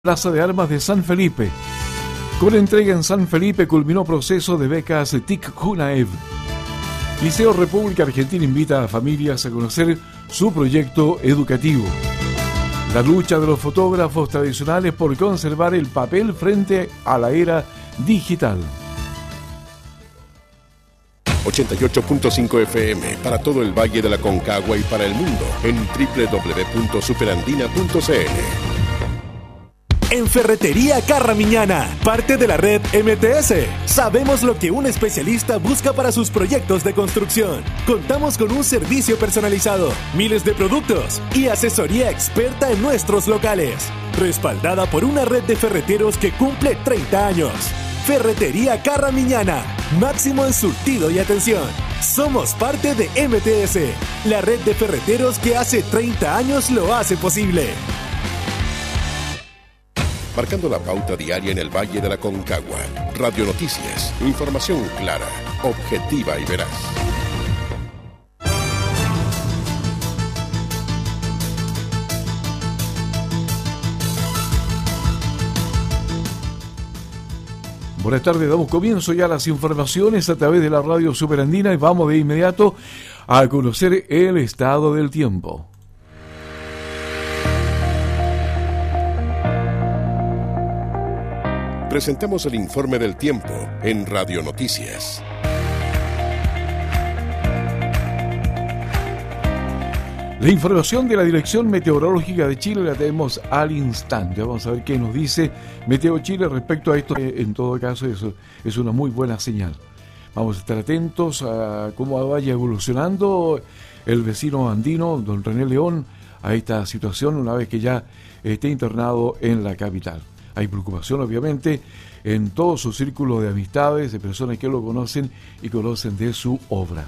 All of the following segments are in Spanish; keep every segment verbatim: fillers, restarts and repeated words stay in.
Plaza de Armas de San Felipe. Con entrega en San Felipe culminó proceso de becas T I C CUNAEV. Liceo República Argentina invita a familias a conocer su proyecto educativo. La lucha de los fotógrafos tradicionales por conservar el papel frente a la era digital. ochenta y ocho punto cinco F M para todo el Valle de la Concagua y para el mundo en doble u doble u doble u punto superandina punto c l. En Ferretería Carramiñana, parte de la red M T S, sabemos lo que un especialista busca para sus proyectos de construcción. Contamos con un servicio personalizado, miles de productos y asesoría experta en nuestros locales, respaldada por una red de ferreteros que cumple treinta años. Ferretería Carramiñana, máximo en surtido y atención. Somos parte de M T S, la red de ferreteros que hace treinta años lo hace posible. Marcando la pauta diaria en el Valle de la Concagua. Radio Noticias. Información clara, objetiva y veraz. Buenas tardes, damos comienzo ya a las informaciones a través de la radio Superandina y vamos de inmediato a conocer el estado del tiempo. Presentamos el informe del tiempo en Radio Noticias. La información de la Dirección Meteorológica de Chile la tenemos al instante. Vamos a ver qué nos dice Meteo Chile respecto a esto. En todo caso, eso es una muy buena señal. Vamos a estar atentos a cómo vaya evolucionando el vecino andino, don René León, a esta situación una vez que ya esté internado en la capital. Hay preocupación, obviamente, en todo su círculo de amistades, de personas que lo conocen y conocen de su obra.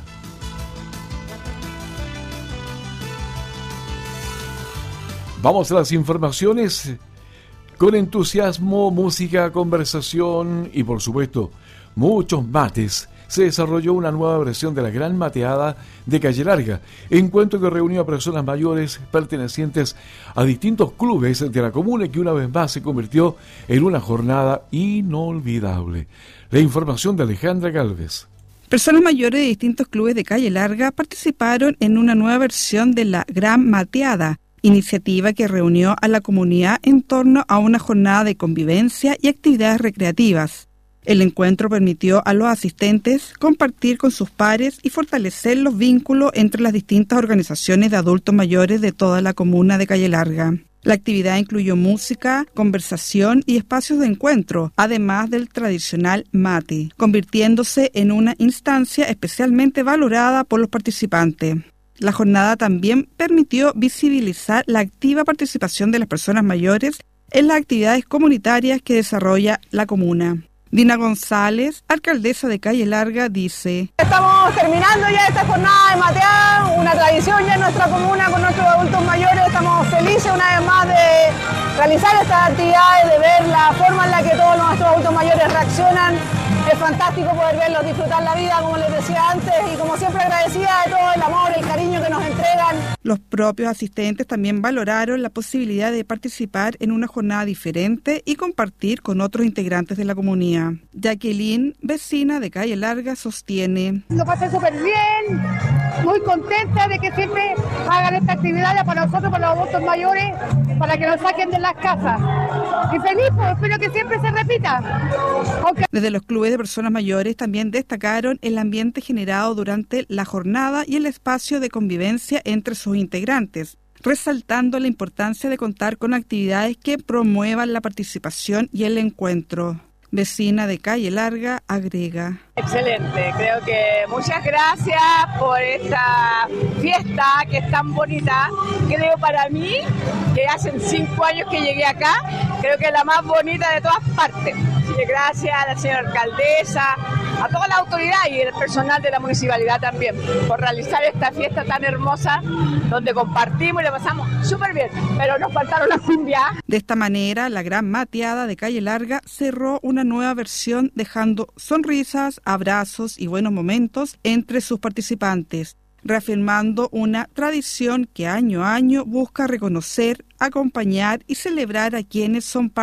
Vamos a las informaciones. Con entusiasmo, música, conversación y, por supuesto, muchos mates, se desarrolló una nueva versión de la Gran Mateada de Calle Larga, encuentro que reunió a personas mayores pertenecientes a distintos clubes de la comuna y que una vez más se convirtió en una jornada inolvidable. La información de Alejandra Galvez. Personas mayores de distintos clubes de Calle Larga participaron en una nueva versión de la Gran Mateada, iniciativa que reunió a la comunidad en torno a una jornada de convivencia y actividades recreativas. El encuentro permitió a los asistentes compartir con sus pares y fortalecer los vínculos entre las distintas organizaciones de adultos mayores de toda la comuna de Calle Larga. La actividad incluyó música, conversación y espacios de encuentro, además del tradicional mate, convirtiéndose en una instancia especialmente valorada por los participantes. La jornada también permitió visibilizar la activa participación de las personas mayores en las actividades comunitarias que desarrolla la comuna. Dina González, alcaldesa de Calle Larga, dice: Estamos terminando ya esta jornada de mateada, una tradición ya en nuestra comuna con nuestros adultos mayores. Estamos felices una vez más de realizar estas actividades, de ver la forma en la que todos nuestros adultos mayores reaccionan. Es fantástico poder verlos disfrutar la vida, como les decía antes, y como siempre agradecida de todo el amor, el cariño que nos entregan. Los propios asistentes también valoraron la posibilidad de participar en una jornada diferente y compartir con otros integrantes de la comunidad. Jacqueline, vecina de Calle Larga, sostiene: Lo pasé súper bien, muy contenta de que siempre hagan esta actividad para nosotros, para los adultos mayores, para que nos saquen de las casas. Y feliz, pues, espero que siempre se repita. Aunque... Desde los clubes de personas mayores también destacaron el ambiente generado durante la jornada y el espacio de convivencia entre sus integrantes, resaltando la importancia de contar con actividades que promuevan la participación y el encuentro. Vecina de Calle Larga, agrega: Excelente, creo que muchas gracias por esta fiesta que es tan bonita. Creo para mí, que hacen cinco años que llegué acá, creo que es la más bonita de todas partes. Así que gracias a la señora alcaldesa, a toda la autoridad y el personal de la municipalidad también, por realizar esta fiesta tan hermosa, donde compartimos y la pasamos súper bien, pero nos faltaron las cumbias. De esta manera, la Gran Mateada de Calle Larga cerró una nueva versión, dejando sonrisas, abrazos y buenos momentos entre sus participantes, reafirmando una tradición que año a año busca reconocer, acompañar y celebrar a quienes son parte